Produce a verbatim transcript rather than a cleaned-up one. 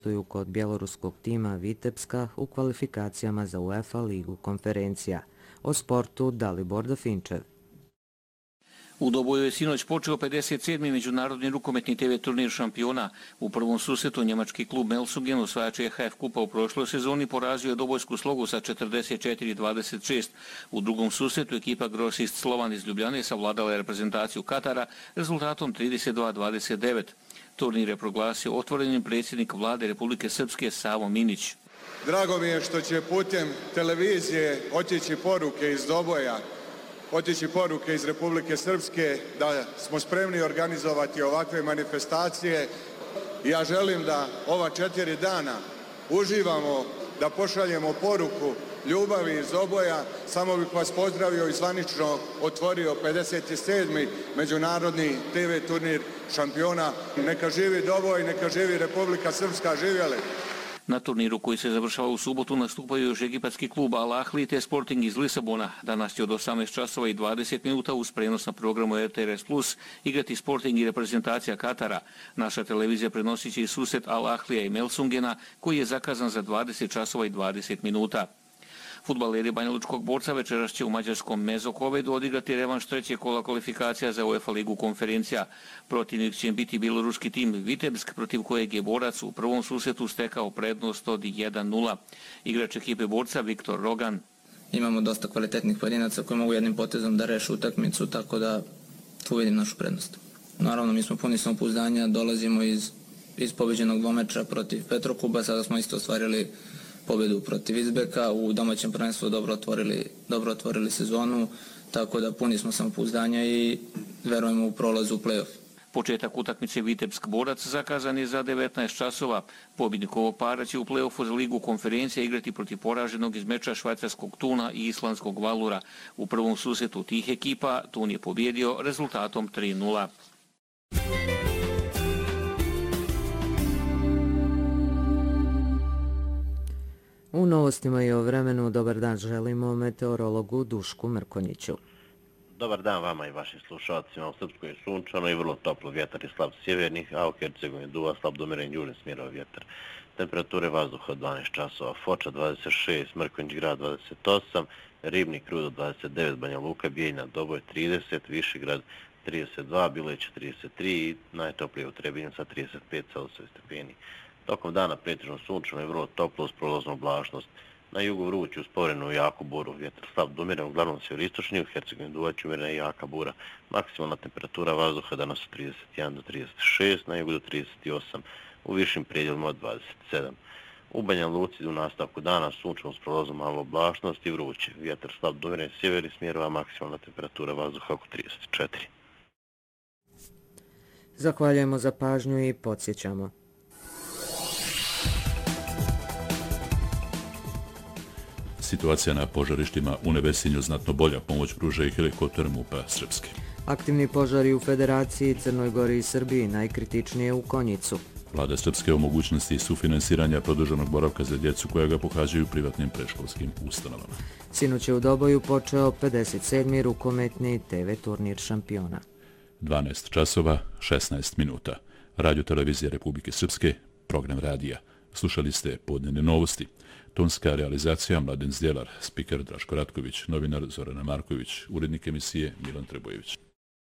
kod bjeloruskog tima Vitebska u kvalifikacijama za UEFA ligu konferencija. O sportu Dalibor Dafinčev. U Doboju je sinoć počeo pedeset sedmi međunarodni rukometni te ve turnir šampiona. U prvom susretu njemački klub Melsungen, osvajač E H F kupa u prošloj sezoni, porazio je Dobojsku Slogu sa četrdeset četiri dvadeset šest. U drugom susretu ekipa Grosist Slovan iz Ljubljane savladala je reprezentaciju Katara rezultatom trideset dva dvadeset devet. Turnir je proglasio otvorenim predsjednik vlade Republike Srpske Savo Minić. Drago mi je što će putem televizije otići poruke iz Doboja, otići poruke iz Republike Srpske da smo spremni organizovati ovakve manifestacije. Ja želim da ova četiri dana uživamo, da pošaljemo poruku ljubavi iz Doboja. Samo bih vas pozdravio i zvanično otvorio pedeset sedmi međunarodni te ve turnir šampiona. Neka živi Doboj, neka živi Republika Srpska, živjeli! Na turniru koji se završava u subotu nastupaju još egipatski klub Al Ahli te Sporting iz Lisabona. Danas će od osamnaest časova i dvadeset minuta uz prenos na programu R T R S plus igrati Sporting i reprezentacija Katara. Naša televizija prenosit će i susret Al Ahlija i Melsungena koji je zakazan za dvadeset časova i dvadeset minuta. Fudbaleri banjalučkog Borca večeras će u mađarskom Mezokovedu odigrati revanš trećeg kola kvalifikacija za UEFA ligu konferencija. Protivnik će biti bjeloruski tim Vitebsk, protiv kojeg je Borac u prvom susretu stekao prednost od jedan nula. Igrač ekipe Borca Viktor Rogan. Imamo dosta kvalitetnih pojedinaca koji mogu jednim potezom da reše utakmicu, tako da tu vidim našu prednost. Naravno, mi smo puni samopouzdanja, dolazimo iz, iz pobeđenog dvomeča protiv Petrokuba, sada smo isto ostvarili pobedu protiv Izbeka, u domaćem prvenstvu dobro otvorili, dobro otvorili sezonu, tako da puni smo samopouzdanja i verujemo u prolazu u play-off. Početak utakmice Vitebsk-Borac zakazan je za devetnaest časova. Pobjednik ovog para će u play-offu za ligu konferencija igrati protiv poraženog iz meča švajcarskog Tuna i islandskog Valura. U prvom susretu tih ekipa Tun je pobjedio rezultatom tri nula. U novostima i o vremenu dobar dan želimo meteorologu Dušku Mrkonjiću. Dobar dan vama i vašim slušalcima. U Srpskoj je sunčano i vrlo toplo, vjetar je slab sjevernih, a u Hercegovini duva slab do umjeren južni smjerov vjetar. Temperature vazduha dvanaest časova, Foča dvadeset šest, Mrkonjić grad dvadeset osam, Ribnik Rudo dvadeset devet, Banja Luka, Bijeljina Doboj trideset, Višegrad trideset dva, Bileć trideset tri i najtoplije u Trebinju sa trideset pet Celzijusovih stepeni. Tokom dana pretežno sunčano i vrlo toplo uz prolaznu oblačnost. Na jugu vruć usporenu jaku buru, vjetar slab do umjeren, uglavnom sjeveristočni, u Hercegovini duvać umjerena i jaka bura. Maksimalna temperatura vazduha danas su trideset jedan do trideset šest, na jugu do trideset osam, u višim predjelima od dvadeset sedam. U Banja Luci u nastavku dana sunčano uz prolaznu malu oblačnost i vruće, vjetar slab do umjeren sjevernih smjerova, maksimalna temperatura vazduha oko trideset četiri. Zahvaljujemo za pažnju i podsjećamo. Situacija na požarištima u Nevesinju znatno bolja, pomoć pruža i helikopter MUP-a Srpske. Aktivni požari u Federaciji, Crnoj Gori i Srbiji, najkritičnije u Konjicu. Vlada Srpske o mogućnosti sufinansiranja produženog boravka za djecu koja ga pohađaju u privatnim predškolskim ustanovama. Sinoć je u Doboju počeo pedeset sedmi rukometni te ve turnir šampiona. dvanaest časova, šesnaest minuta. Radio televizija Republike Srpske, program radija. Slušali ste podnevne novosti. Tonska realizacija Mladen Zdjelar, spiker Draško Ratković, novinar Zorana Marković, urednik emisije Milan Trebojević.